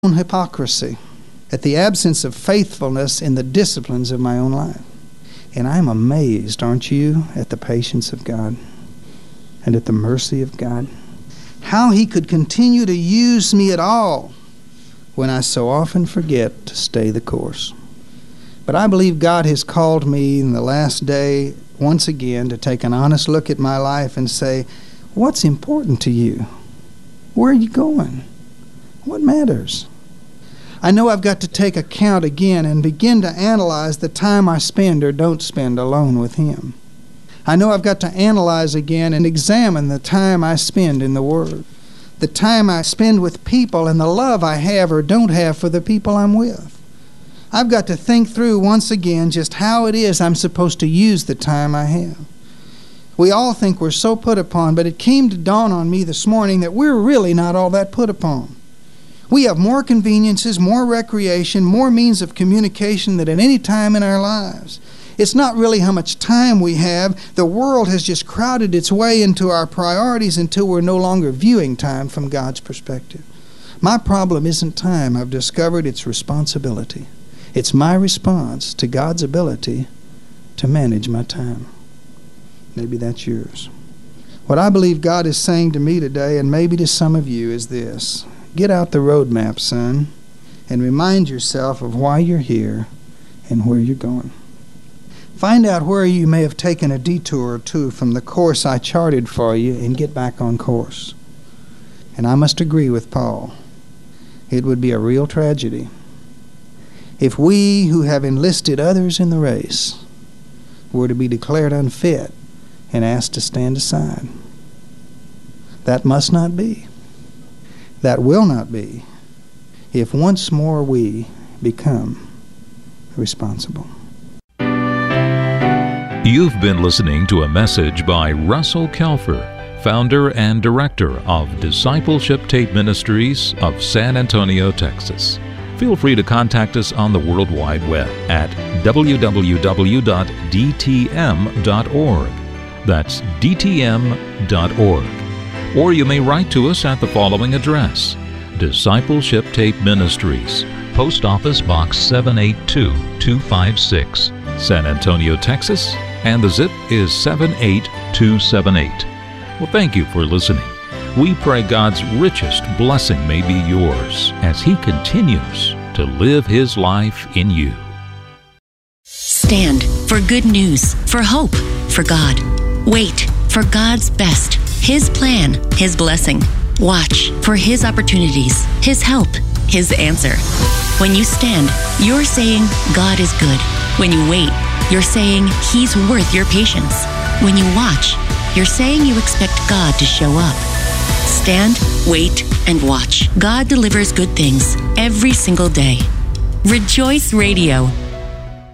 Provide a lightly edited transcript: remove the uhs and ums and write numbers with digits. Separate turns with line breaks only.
hypocrisy, at the absence of faithfulness in the disciplines of my own life. And I'm amazed, aren't you, at the patience of God and at the mercy of God. How He could continue to use me at all when I so often forget to stay the course. But I believe God has called me in the last day once again to take an honest look at my life and say, what's important to you? Where are you going? What matters? I know I've got to take account again and begin to analyze the time I spend or don't spend alone with Him. I know I've got to analyze again and examine the time I spend in the Word, the time I spend with people and the love I have or don't have for the people I'm with. I've got to think through once again just how it is I'm supposed to use the time I have. We all think we're so put upon, but it came to dawn on me this morning that we're really not all that put upon. We have more conveniences, more recreation, more means of communication than at any time in our lives. It's not really how much time we have. The world has just crowded its way into our priorities until we're no longer viewing time from God's perspective. My problem isn't time. I've discovered it's responsibility. It's my response to God's ability to manage my time. Maybe that's yours. What I believe God is saying to me today, and maybe to some of you, is this. Get out the roadmap, son, and remind yourself of why you're here and where you're going. Find out where you may have taken a detour or two from the course I charted for you and get back on course. And I must agree with Paul. It would be a real tragedy if we who have enlisted others in the race were to be declared unfit and asked to stand aside. That must not be. That will not be if once more we become responsible.
You've been listening to a message by Russell Kelfer, founder and director of Discipleship Tape Ministries of San Antonio, Texas. Feel free to contact us on the World Wide Web at www.dtm.org. That's dtm.org. Or you may write to us at the following address: Discipleship Tape Ministries, Post Office Box 782256, San Antonio, Texas, and the zip is 78278. Well, thank you for listening. We pray God's richest blessing may be yours as He continues to live His life in you.
Stand for good news, for hope, for God. Wait for God's best, His plan, His blessing. Watch for His opportunities, His help, His answer. When you stand, you're saying God is good. When you wait, you're saying He's worth your patience. When you watch, you're saying you expect God to show up. Stand, wait, and watch. God delivers good things every single day. Rejoice Radio.